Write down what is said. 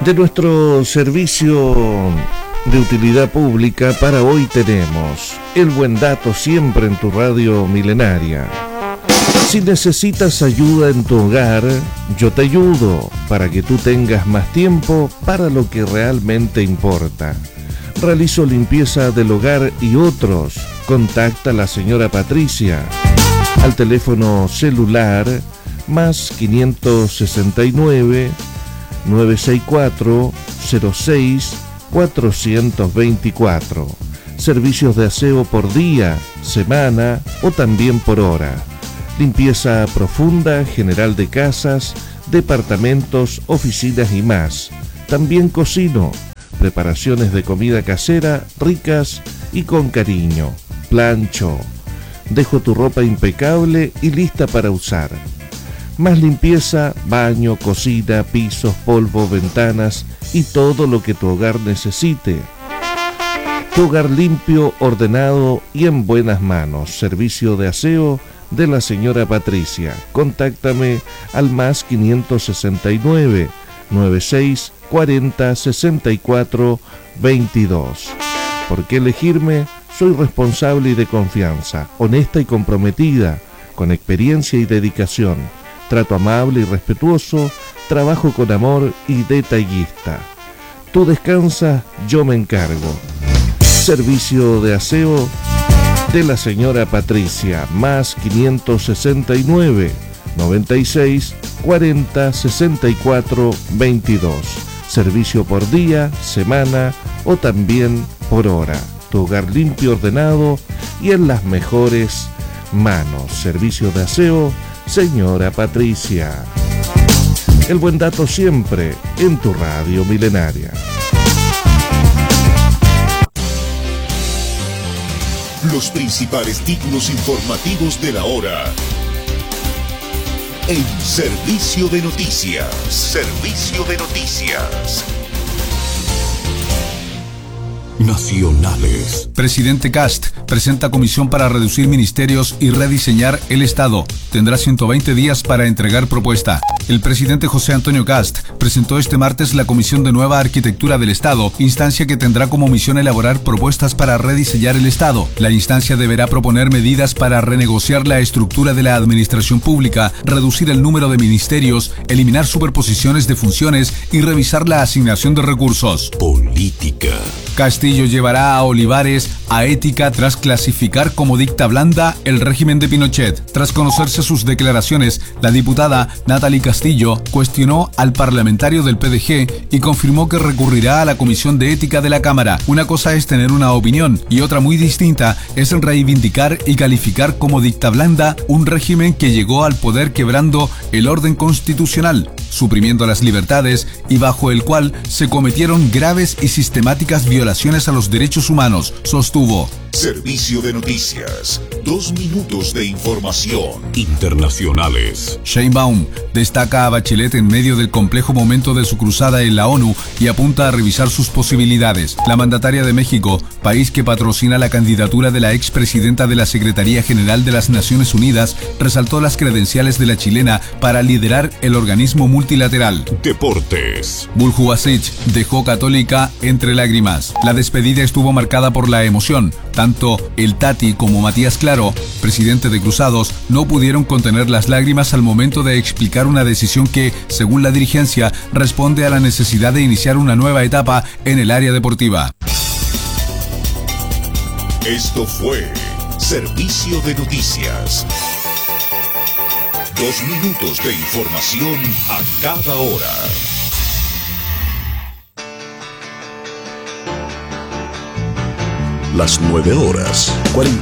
De nuestro servicio de utilidad pública para hoy tenemos el buen dato siempre en tu radio milenaria. Si necesitas ayuda en tu hogar, yo te ayudo para que tú tengas más tiempo para lo que realmente importa. Realizo limpieza del hogar y otros. Contacta a la señora Patricia al teléfono celular más 569 964 06 424. Servicios de aseo por día, semana o también por hora. Limpieza profunda, general de casas, departamentos, oficinas y más. También cocino. Preparaciones de comida casera, ricas y con cariño. Plancho. Dejo tu ropa impecable y lista para usar. Más limpieza, baño, cocina, pisos, polvo, ventanas y todo lo que tu hogar necesite. Tu hogar limpio, ordenado y en buenas manos. Servicio de aseo de la señora Patricia. Contáctame al más 569 96 40 64 22. ¿Por qué elegirme? Soy responsable y de confianza, honesta y comprometida, con experiencia y dedicación. Trato amable y respetuoso, trabajo con amor y detallista. Tú descansas, yo me encargo. Servicio de aseo de la señora Patricia, más 569 96 40 64 22. Servicio por día, semana o también por hora. Tu hogar limpio, ordenado y en las mejores manos. Servicio de aseo, señora Patricia. El buen dato siempre en tu radio milenaria. Los principales títulos informativos de la hora en Servicio de Noticias. Servicio de Noticias. Nacionales. Presidente Kast presenta comisión para reducir ministerios y rediseñar el Estado. Tendrá 120 días para entregar propuesta. El presidente José Antonio Kast presentó este martes la Comisión de Nueva Arquitectura del Estado, instancia que tendrá como misión elaborar propuestas para rediseñar el Estado. La instancia deberá proponer medidas para renegociar la estructura de la administración pública, reducir el número de ministerios, eliminar superposiciones de funciones y revisar la asignación de recursos. Política. Castillo llevará a Olivares a ética tras clasificar como dicta blanda el régimen de Pinochet. Tras conocerse sus declaraciones, la diputada Natalie Castillo cuestionó al parlamentario del PDG y confirmó que recurrirá a la Comisión de Ética de la Cámara. Una cosa es tener una opinión y otra muy distinta es reivindicar y calificar como dicta blanda un régimen que llegó al poder quebrando el orden constitucional, suprimiendo las libertades y bajo el cual se cometieron graves y sistemáticas violaciones a los derechos humanos, sostuvo. Servicio de Noticias. 2 minutos de información. Internacionales. Sheinbaum destaca a Bachelet en medio del complejo momento de su cruzada en la ONU y apunta a revisar sus posibilidades. La mandataria de México, país que patrocina la candidatura de la expresidenta de la Secretaría General de las Naciones Unidas, resaltó las credenciales de la chilena para liderar el organismo multilateral. Deportes. Buljubasic dejó Católica entre lágrimas. La despedida estuvo marcada por la emoción. Tanto el Tati como Matías Claro, presidente de Cruzados, no pudieron contener las lágrimas al momento de explicar una decisión que, según la dirigencia, responde a la necesidad de iniciar una nueva etapa en el área deportiva. Esto fue Servicio de Noticias. 2 minutos de información a cada hora. Las 9:40